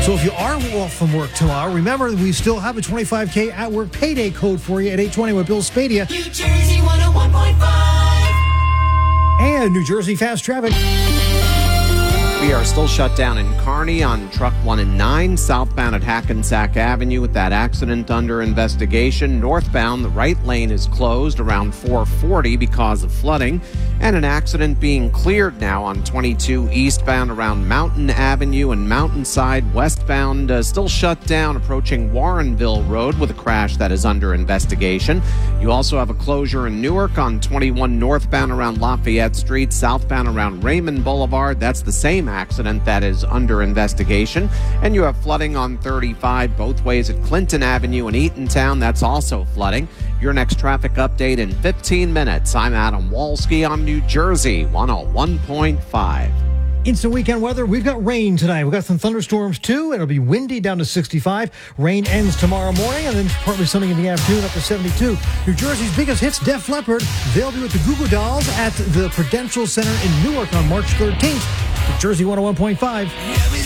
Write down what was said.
So if you are off from work tomorrow, remember we still have a $25K at work payday code for you at 820 with Bill Spadia. New Jersey 101.5. And New Jersey Fast Traffic. We are still shut down in Kearney on Truck 1 and 9, southbound at Hackensack Avenue with that accident under investigation. Northbound, the right lane is closed around 440 because of flooding. And an accident being cleared now on 22 eastbound around Mountain Avenue and Mountainside. Westbound still shut down approaching Warrenville Road with a crash that is under investigation. You also have a closure in Newark on 21 northbound around Lafayette Street, southbound around Raymond Boulevard. That's the same accident that is under investigation. And you have flooding on 35 both ways at Clinton Avenue and Eatontown. That's also flooding. Your next traffic update in 15 minutes. I'm Adam Walski on New Jersey 101.5. Instant weekend weather. We've got rain tonight. We've got some thunderstorms too. It'll be windy down to 65. Rain ends tomorrow morning and then partly sunny in the afternoon up to 72. New Jersey's biggest hits, Def Leppard. They'll be with the Goo Goo Dolls at the Prudential Center in Newark on March 13th. New Jersey 101.5.